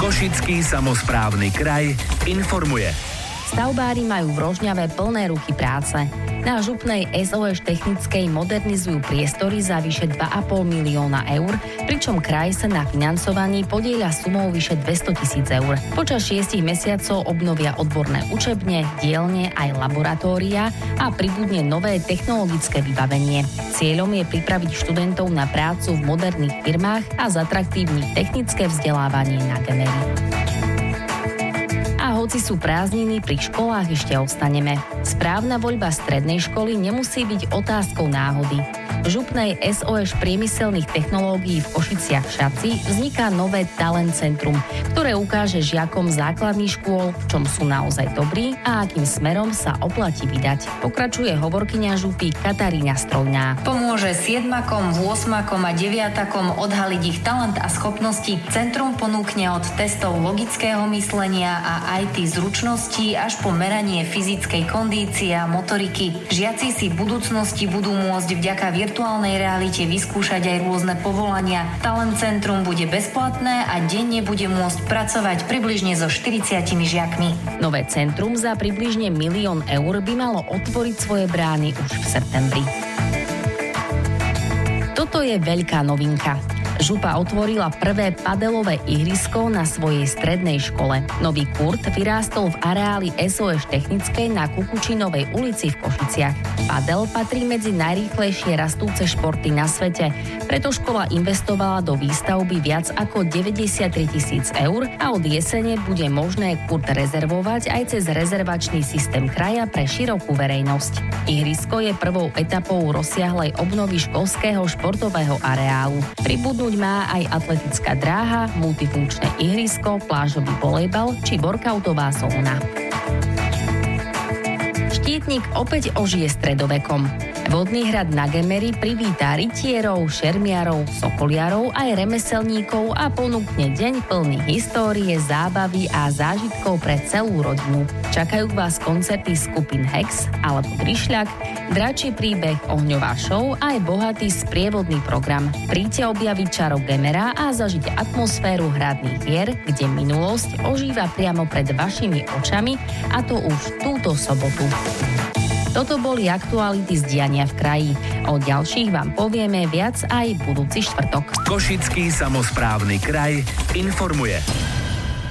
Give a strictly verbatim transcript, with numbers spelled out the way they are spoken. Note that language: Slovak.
Košický samosprávny kraj informuje. Stavbári majú v Rožňave plné ruky práce. Na župnej es ó es technickej modernizujú priestory za vyše dva a pol milióna eur, pričom kraj sa na financovaní podieľa sumou vyše dvesto tisíc eur. Počas šiestich mesiacov obnovia odborné učebne, dielne aj laboratória a pribudne nové technologické vybavenie. Cieľom je pripraviť študentov na prácu v moderných firmách a zatraktívniť technické vzdelávanie na Gemery. A hoci sú prázdniny, pri školách ešte ostaneme. Správna voľba strednej školy nemusí byť otázkou náhody. V župnej es ó es priemyselných technológií v Košiciach Šaci vzniká nové Talent Centrum, ktoré ukáže žiakom základných škôl, v čom sú naozaj dobrí a akým smerom sa oplatí vydať. Pokračuje hovorkyňa župy Katarína Strojná. Pomôže siedmakom, ôsmakom a deviatakom odhaliť ich talent a schopnosti. Centrum ponúkne od testov logického myslenia a í té zručností až po meranie fyzickej kondície a motoriky. Žiaci si v budúcnosti budú môcť vďaka virtuálnej realite vyskúšať aj rôzne povolania. Talent Centrum bude bezplatné a denne bude môcť pracovať približne so štyridsiatimi žiakmi. Nové centrum za približne milión eur by malo otvoriť svoje brány už v septembri. Toto je veľká novinka. Župa otvorila prvé padelové ihrisko na svojej strednej škole. Nový kurt vyrástol v areáli es ó es technickej na Kukučinovej ulici v Košiciach. Padel patrí medzi najrýchlejšie rastúce športy na svete, preto škola investovala do výstavby viac ako deväťdesiattri tisíc eur a od jesene bude možné kurt rezervovať aj cez rezervačný systém kraja pre širokú verejnosť. Ihrisko je prvou etapou rozsiahlej obnovy školského športového areálu. Pribudnú má aj atletická dráha, multifunkčné ihrisko, plážový volejbal či workoutová zóna. Štítnik opäť ožije stredovekom. Vodný hrad na Gemery privítá rytierov, šermiarov, sokoliarov aj remeselníkov a ponúkne deň plný histórie, zábavy a zážitkov pre celú rodinu. Čakajú vás koncerty skupín Hex alebo Drišľak, dračí príbeh, ohňová show a aj bohatý sprievodný program. Príďte objaviť čaro Gemera a zažiť atmosféru hradných hier, kde minulosť ožíva priamo pred vašimi očami, a to už túto sobotu. Toto boli aktuality z diania v kraji. O ďalších vám povieme viac aj budúci štvrtok. Košický samosprávny kraj informuje.